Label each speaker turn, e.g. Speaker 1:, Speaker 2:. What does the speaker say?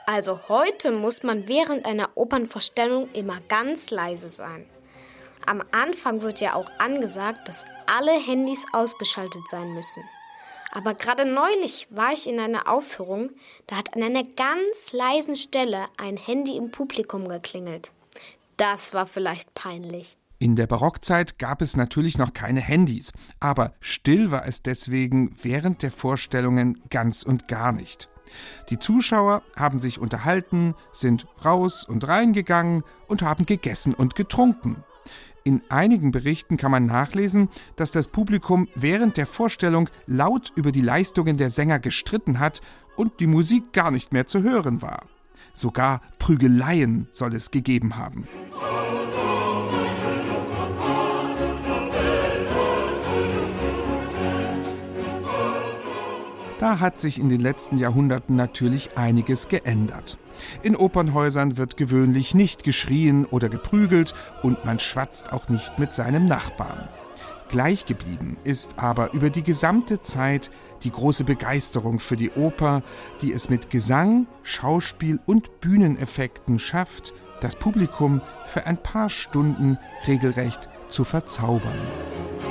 Speaker 1: Also heute muss man während einer Opernvorstellung immer ganz leise sein. Am Anfang wird ja auch angesagt, dass alle Handys ausgeschaltet sein müssen. Aber gerade neulich war ich in einer Aufführung, da hat an einer ganz leisen Stelle ein Handy im Publikum geklingelt. Das war vielleicht peinlich.
Speaker 2: In der Barockzeit gab es natürlich noch keine Handys, aber still war es deswegen während der Vorstellungen ganz und gar nicht. Die Zuschauer haben sich unterhalten, sind raus und reingegangen und haben gegessen und getrunken. In einigen Berichten kann man nachlesen, dass das Publikum während der Vorstellung laut über die Leistungen der Sänger gestritten hat und die Musik gar nicht mehr zu hören war. Sogar Prügeleien soll es gegeben haben. Da hat sich in den letzten Jahrhunderten natürlich einiges geändert. In Opernhäusern wird gewöhnlich nicht geschrien oder geprügelt und man schwatzt auch nicht mit seinem Nachbarn. Gleich geblieben ist aber über die gesamte Zeit die große Begeisterung für die Oper, die es mit Gesang, Schauspiel und Bühneneffekten schafft, das Publikum für ein paar Stunden regelrecht zu verzaubern.